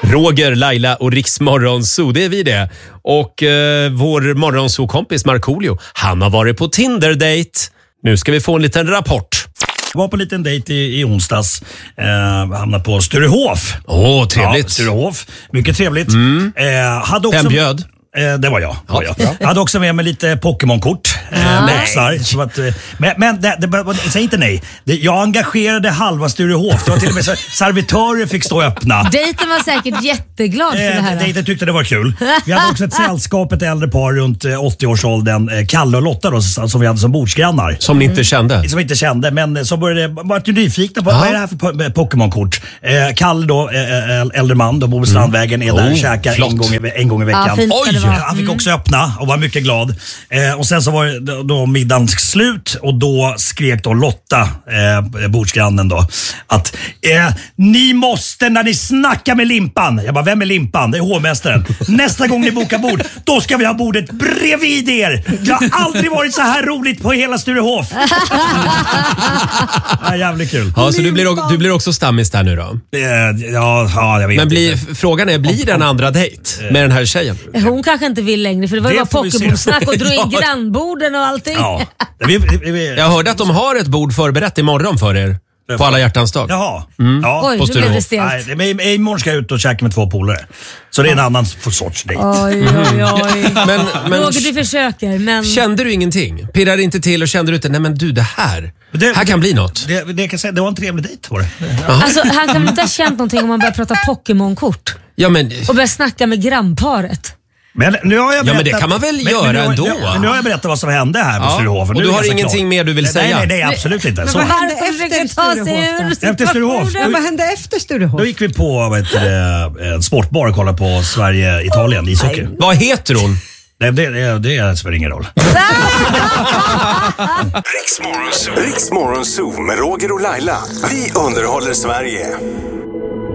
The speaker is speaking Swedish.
Roger, Laila och Riks Morgonzoo, det är vi det. Och vår Morgonzoo-kompis Markoolio, han har varit på Tinder-date. Nu ska vi få en liten rapport. Jag var på en liten dejt i onsdags. Hamnade på Sturehof. Trevligt. Ja, Sturehof. Mycket trevligt. Hade också... Vem bjöd? Det var jag. Jag hade också med mig lite Pokémon-kort. Boxar. Så att, men säg inte nej. Jag engagerade halva Sturehof. Det var till och med så servitörer fick stå och öppna. Dejten var säkert jätteglad för det här. Dejten tyckte det var kul. Vi hade också ett sällskap, ett äldre par runt 80-årsåldern. Kalle och Lotta då, som vi hade som bordsgrannar. Som ni inte kände? Som inte kände, men så började vara nyfikna på vad är det här för Pokémon-kort. Kalle då, äldre man, då bor på Strandvägen, är där och käkar en gång i veckan. Han fick också öppna och var mycket glad. Och sen så var det då middagen slut och då skrek då Lotta, bordsgrannen då, att ni måste när ni snackar med Limpan. Jag bara, vem är Limpan? Det är hovmästaren. Nästa gång ni bokar bord, då ska vi ha bordet bredvid er. Det har aldrig varit så här roligt på hela Sturehof. Jävligt kul. Ja, så du blir också stammis där nu då? Ja, jag vet. Men frågan är, blir det en andra dejt med den här tjejen? Hon kanske inte vill längre, för det var bara Pokémon-snack och drog in grannborden och allting. Ja. Jag hörde att de har ett bord förberett imorgon för er. På alla hjärtans dag. Jaha. Ja, oj, nu blev det stelt. Nej, imorgon ska jag ut och käka med 2 polare. Så det är en annan sorts dejt. Oj. Men Roger, du försöker, men... Kände du ingenting? Pirrade inte till och kände du inte, nej men du, det här kan bli något. Det var en trevlig dejt, var det. Alltså, han kan väl inte ha känt någonting om man börjar prata Pokémon-kort? Ja, men... Och börjar snacka med grannparet. Men nu har jag berättat, men det kan man väl göra ändå. Men nu har jag berättat vad som hände här på Sturehof. Och du har ingenting mer du vill säga? Nej, absolut inte. Men vad hände efter Sturehof? Vad hände efter Sturehof? Då gick vi på en sportbar och kollade på Sverige-Italien ishockey. Vad heter hon? Nej, det spelar ingen roll. Riks Morgonzoo med Roger och Laila. Vi underhåller Sverige.